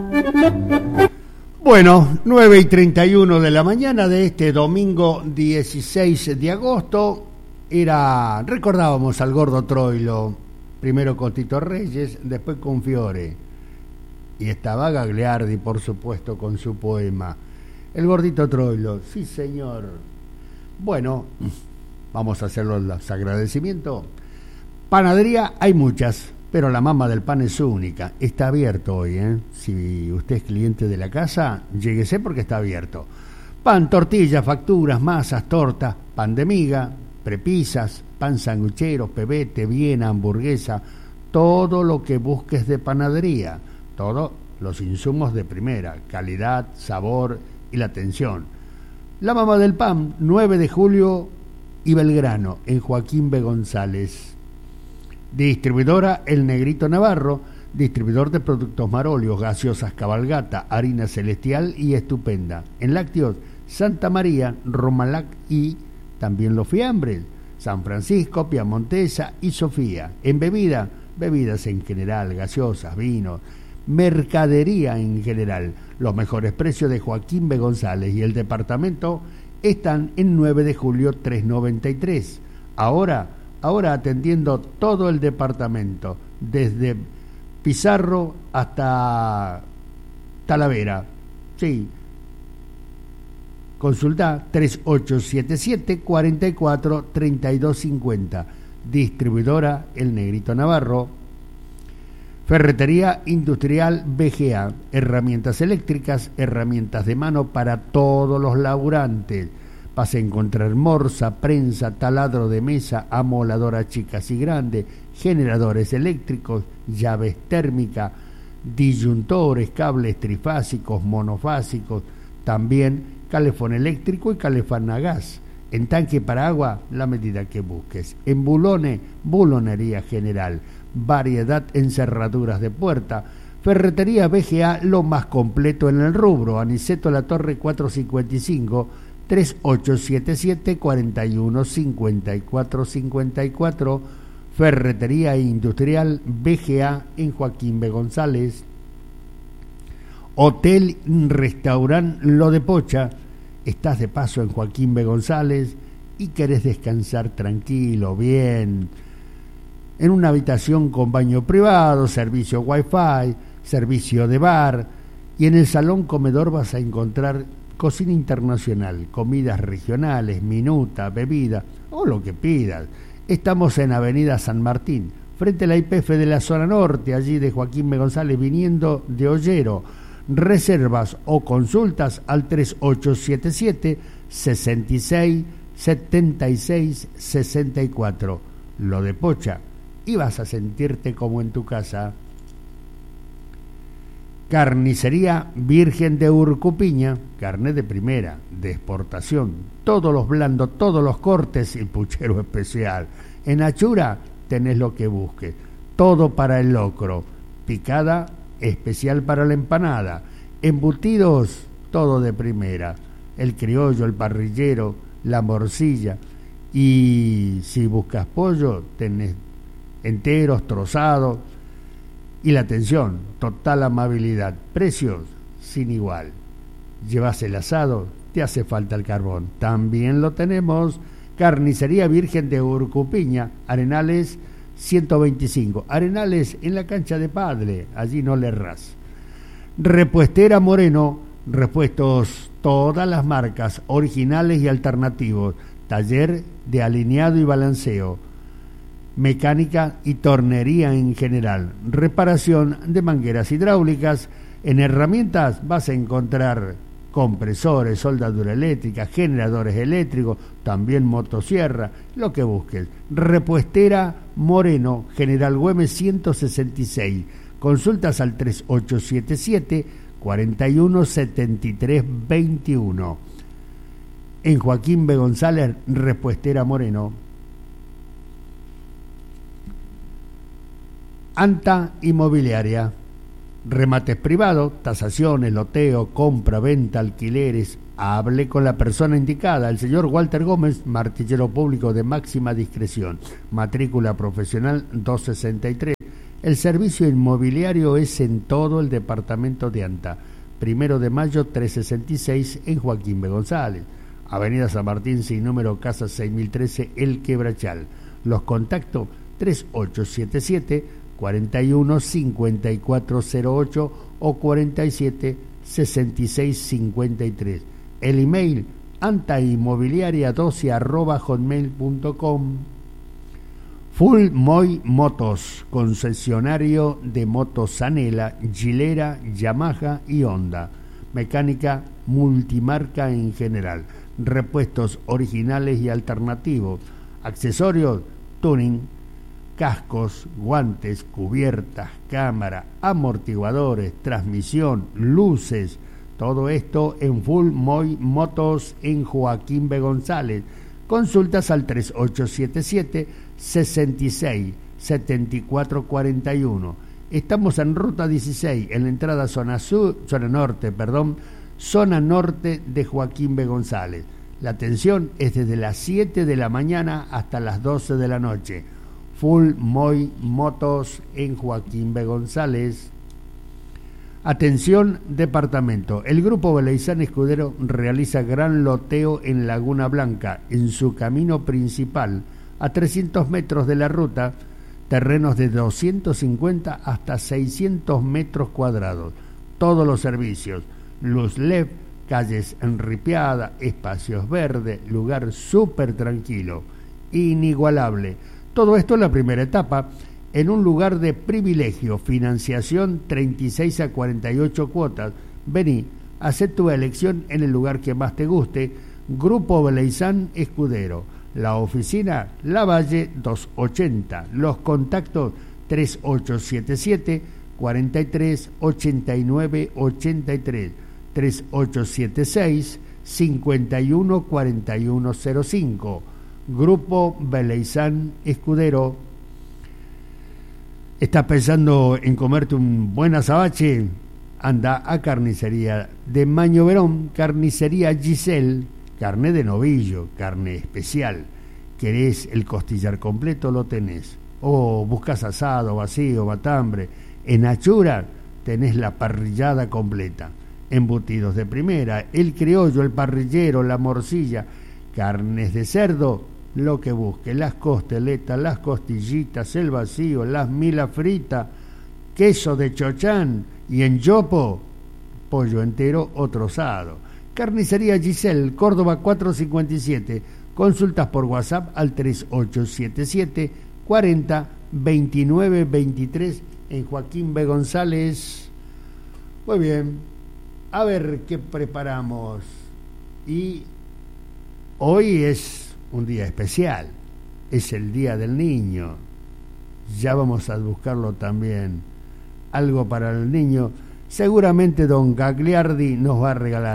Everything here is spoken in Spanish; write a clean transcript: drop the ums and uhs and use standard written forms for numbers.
Bueno, 9:31 de la mañana de este domingo 16 de agosto. Recordábamos al Gordo Troilo, primero con Tito Reyes, después con Fiore. Y estaba Gagliardi, por supuesto, con su poema. El Gordito Troilo, sí señor. Bueno, vamos a hacer los agradecimientos. Panadería hay muchas, pero la mama del pan es única. Está abierto hoy, ¿eh? Si usted es cliente de la casa, lléguese porque está abierto. Pan, tortillas, facturas, masas, tortas, pan de miga, prepisas, pan sanguchero, pebete, viena, hamburguesa, todo lo que busques de panadería. Todos los insumos de primera, calidad, sabor y la atención. La mama del pan, 9 de julio y Belgrano, en Joaquín B. González. Distribuidora El Negrito Navarro, distribuidor de productos Marolios, gaseosas Cabalgata, harina Celestial y Estupenda. En lácteos, Santa María, Romalac y también los fiambres, San Francisco, Piamontesa y Sofía. En bebidas en general, gaseosas, vinos, mercadería en general. Los mejores precios de Joaquín B. González y el departamento están en 9 de julio 393. Ahora atendiendo todo el departamento, desde Pizarro hasta Talavera. Sí. Consulta 3877-443250. Distribuidora El Negrito Navarro. Ferretería Industrial BGA. Herramientas eléctricas, herramientas de mano para todos los laburantes. Vas a encontrar morsa, prensa, taladro de mesa, amoladora chicas y grandes, generadores eléctricos, llaves térmicas, disyuntores, cables trifásicos, monofásicos, también calefón eléctrico y calefón a gas. En tanque para agua, la medida que busques. En bulones, bulonería general, variedad en cerraduras de puerta. Ferretería BGA, lo más completo en el rubro. Aniceto La Torre 455, 3877-415454, Ferretería Industrial BGA en Joaquín B. González. Hotel Restaurant Lo de Pocha. Estás de paso en Joaquín B. González y querés descansar tranquilo, bien, en una habitación con baño privado, servicio Wi-Fi, servicio de bar, y en el salón comedor vas a encontrar cocina internacional, comidas regionales, minuta, bebida o lo que pidas. Estamos en Avenida San Martín, frente a la YPF de la zona norte, allí de Joaquín B. González, viniendo de Ollero. Reservas o consultas al 3877-667664. Lo de Pocha, y vas a sentirte como en tu casa. Carnicería Virgen de Urcupiña, carne de primera, de exportación, todos los blandos, todos los cortes y puchero especial. En Achura tenés lo que busques, todo para el locro, picada especial para la empanada, embutidos, todo de primera, el criollo, el parrillero, la morcilla, y si buscas pollo tenés enteros, trozados. Y la atención, total amabilidad, precios sin igual. Llevas el asado, te hace falta el carbón. También lo tenemos. Carnicería Virgen de Urcupiña, Arenales 125. Arenales en la cancha de Padre, allí no le errás. Repuestera Moreno, repuestos todas las marcas, originales y alternativos. Taller de alineado y balanceo, mecánica y tornería en general, reparación de mangueras hidráulicas. En herramientas vas a encontrar compresores, soldadura eléctrica, generadores eléctricos, también motosierra, lo que busques. Repuestera Moreno, General Güemes 166. Consultas al 3877-417321. En Joaquín B. González, Repuestera Moreno. Anta Inmobiliaria, remates privados, tasaciones, loteo, compra, venta, alquileres. Hable con la persona indicada, el señor Walter Gómez, martillero público de máxima discreción, matrícula profesional 263, El servicio inmobiliario es en todo el departamento de Anta. 1 de Mayo 366 en Joaquín B. González. Avenida San Martín sin número, casa 6013, El Quebrachal. Los contactos 3877 415408 o 47 6653. El email antainmobiliaria12@hotmail.com. Full Moy Motos, concesionario de motos Sanela, Gilera, Yamaha y Honda. Mecánica multimarca en general. Repuestos originales y alternativos. Accesorios, tuning, cascos, guantes, cubiertas, cámara, amortiguadores, transmisión, luces. Todo esto en Full Moy Motos en Joaquín B. González. Consultas al 3877 66 74 41. Estamos en ruta 16, en la entrada zona norte de Joaquín B. González. La atención es desde las 7 de la mañana hasta las 12 de la noche. Full Moy Motos en Joaquín B. González. Atención departamento. El grupo Beleizán Escudero realiza gran loteo en Laguna Blanca, en su camino principal, a 300 metros de la ruta, terrenos de 250 hasta 600 metros cuadrados. Todos los servicios, luz LED, calles enripiadas, espacios verdes, lugar súper tranquilo, inigualable. Todo esto en la primera etapa, en un lugar de privilegio, financiación 36 a 48 cuotas. Vení, hacé tu elección en el lugar que más te guste. Grupo Beleizán Escudero. La oficina Lavalle 280. Los contactos 3877 43 89 83 3876 51 4105. Grupo Beleizán Escudero. ¿Estás pensando en comerte un buen azabache? Anda a Carnicería de Maño Verón, Carnicería Giselle, carne de novillo, carne especial. ¿Querés el costillar completo? Lo tenés. O buscas asado, vacío, matambre. En Achura tenés la parrillada completa. Embutidos de primera, el criollo, el parrillero, la morcilla, carnes de cerdo, lo que busque, las costeletas, las costillitas, el vacío, las milas fritas, queso de chochán y en yopo, pollo entero o trozado. Carnicería Giselle, Córdoba 457. Consultas por WhatsApp al 3877 40 29 23 en Joaquín B. González. Muy bien, a ver qué preparamos. Y hoy es un día especial, es el Día del Niño. Ya vamos a buscarlo también, algo para el niño. Seguramente don Gagliardi nos va a regalar